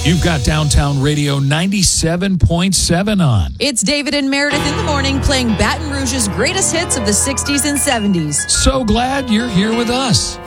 You've got Downtown Radio 97.7 on. It's David and Meredith in the morning playing Baton Rouge's greatest hits of the 60s and 70s. So glad you're here with us.